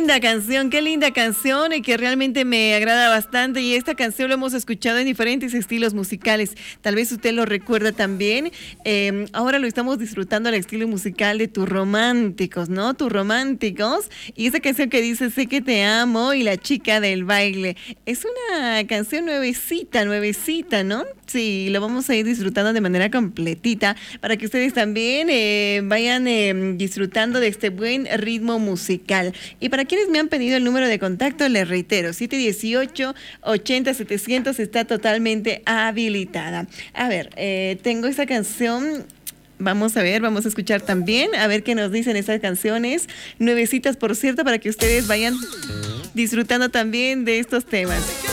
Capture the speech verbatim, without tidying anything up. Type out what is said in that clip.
linda canción, qué linda canción y que realmente me agrada bastante. Y esta canción lo hemos escuchado en diferentes estilos musicales. Tal vez usted lo recuerda también. Eh, ahora lo estamos disfrutando al estilo musical de Tus Románticos, ¿no? Tus Románticos. Y esa canción que dice Sé que te amo y La chica del baile. Es una canción nuevecita, nuevecita, ¿no? Sí, lo vamos a ir disfrutando de manera completita para que ustedes también eh, vayan eh, disfrutando de este buen ritmo musical. Y para quienes me han pedido el número de contacto, les reitero, siete dieciocho, ochenta, setecientos está totalmente habilitada. A ver, eh, tengo esta canción. Vamos a ver, vamos a escuchar también, a ver qué nos dicen esas canciones, nuevecitas por cierto, para que ustedes vayan disfrutando también de estos temas.